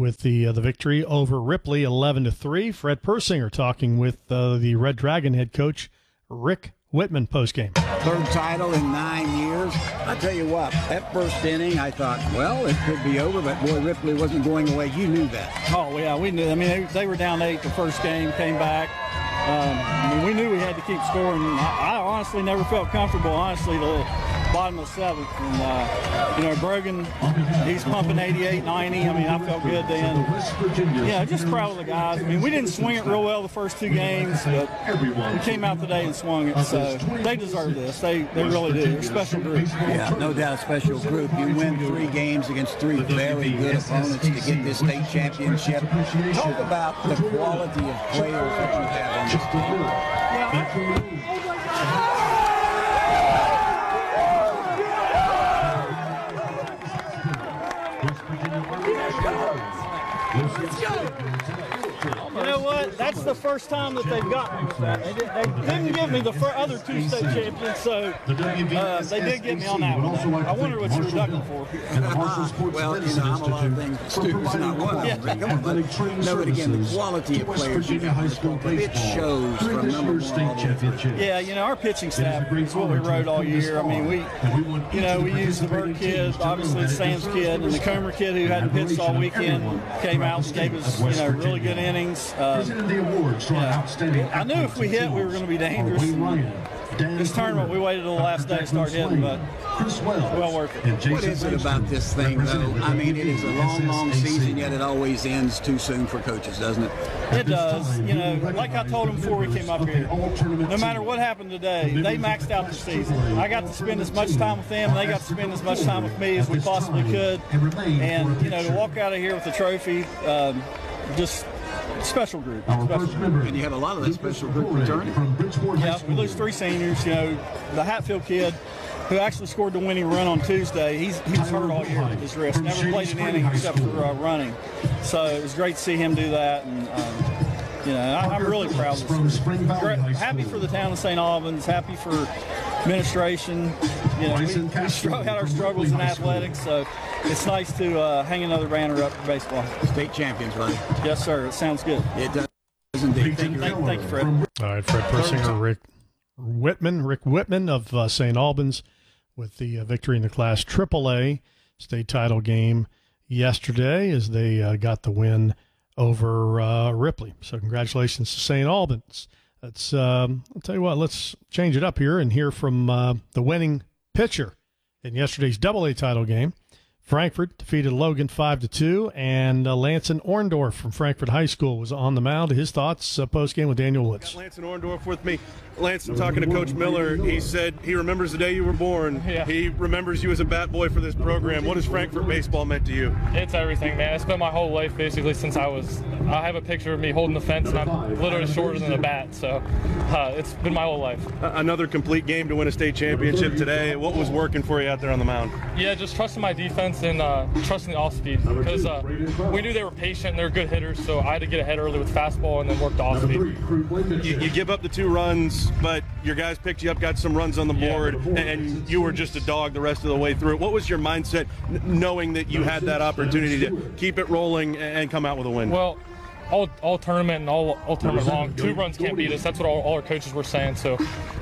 with the victory over Ripley, 11-3. Fred Persinger talking with the Red Dragon head coach Rick Whitman postgame. Third title in 9 years. I tell you what, that first inning, I thought, well, it could be over, but boy, Ripley wasn't going away. You knew that. Oh, yeah, we knew. I mean, they were down 8 the first game, came back. I mean, we knew we had to keep scoring. I honestly never felt comfortable, honestly, the bottom of the 7th. And, Brogan, he's pumping 88, 90. I mean, I felt good then. Yeah, just proud of the guys. I mean, we didn't swing it real well the first 2 games, but we came out today and swung it. So they deserve this. They really do. They're a special group. Yeah, no doubt, special group. You win 3 games against 3 very good opponents to get this state championship. Talk about the quality of players that you have on this team. You know what? That's the first time that they've gotten me with that. They didn't give me the other 2 state champions, so they did get me on that one. I wonder what you were ducking for. Well, I'm a lot of things, but students not one of them. Come on, but again, the quality of players you have, it shows from number 1. Yeah, our pitching staff is what we wrote all year. I mean, we used the Burke kid, obviously Sam's kid, and the Comer kid who hadn't pitched all weekend came out and gave us, really good innings. I knew if we hit, we were going to be dangerous. This tournament, we waited till the last day to start hitting, but well worth it. What is it about this thing, though? I mean, it is a long, long season, yet it always ends too soon for coaches, doesn't it? It does. Like I told them before we came up here, no matter what happened today, they maxed out the season. I got to spend as much time with them, and they got to spend as much time with me as we possibly could. And, to walk out of here with a trophy, just special group. And you have a lot of that special group returning. Yeah, we lose 3 seniors. The Hatfield kid, who actually scored the winning run on Tuesday, he was hurt all year with his wrist. Never played an inning except for running. So it was great to see him do that. And I'm really proud of this. Happy for the town of St. Albans. Happy for administration. We had our struggles in athletics, so it's nice to hang another banner up for baseball. State champions, right? Yes, sir. It sounds good. It does indeed. Thank you, Fred. All right, Fred Persinger, Rick Whitman of St. Albans with the victory in the Class AAA state title game yesterday as they got the win over Ripley. So congratulations to St. Albans. I'll tell you what, let's change it up here and hear from the winning pitcher in yesterday's AA title game. Frankfort defeated Logan 5-2, and Lanson Orndorff from Frankfort High School was on the mound. His thoughts post-game with Daniel Woods. Got Lanson Orndorff with me. Lanson, talking to Coach Miller, he said he remembers the day you were born. Yeah. He remembers you as a bat boy for this program. What has Frankfort baseball meant to you? It's everything, man. It's been my whole life, basically, since I have a picture of me holding the fence, and I'm literally shorter than a bat, so it's been my whole life. Another complete game to win a state championship today. What was working for you out there on the mound? Yeah, just trusting my defense and trusting the off-speed, because we knew they were patient and they were good hitters, so I had to get ahead early with fastball and then work the off-speed. You give up the 2 runs, but your guys picked you up, got some runs on the board, and you were just a dog the rest of the way through. What was your mindset knowing that you had that opportunity to keep it rolling and come out with a win? Well, all tournament and all tournament long, 2 runs can't beat us. That's what all our coaches were saying. So,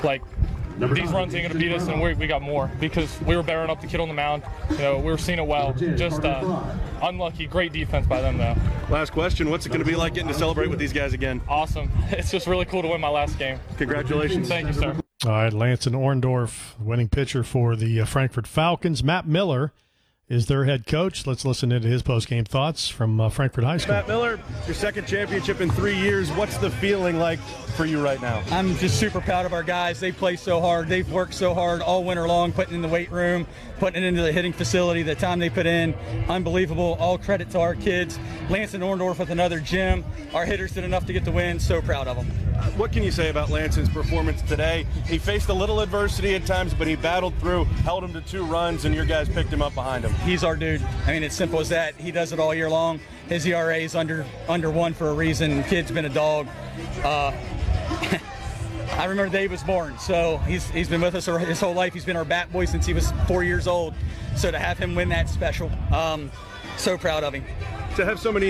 these runs ain't going to beat us, and we got more because we were better enough to kid on the mound. We were seeing it well. Just unlucky. Great defense by them, though. Last question. What's it going to be like getting to celebrate with these guys again? Awesome. It's just really cool to win my last game. Congratulations. Thank you, sir. All right, Lanson Orndorff, winning pitcher for the Frankfort Falcons. Matt Miller is their head coach. Let's listen into his post-game thoughts from Frankfort High School. Matt Miller, your second championship in 3 years. What's the feeling like for you right now? I'm just super proud of our guys. They play so hard. They've worked so hard all winter long, putting in the weight room, putting it into the hitting facility. The time they put in, unbelievable. All credit to our kids. Lanson Orndorff with another gem. Our hitters did enough to get the win. So proud of them. What can you say about Lanson's performance today? He faced a little adversity at times, but he battled through, held him to 2 runs, and your guys picked him up behind him. He's our dude. I mean, it's simple as that. He does it all year long. His ERA is under 1 for a reason. Kid's been a dog. I remember the day he was born, so he's been with us his whole life. He's been our bat boy since he was 4 years old. So to have him win that special, so proud of him. To have so many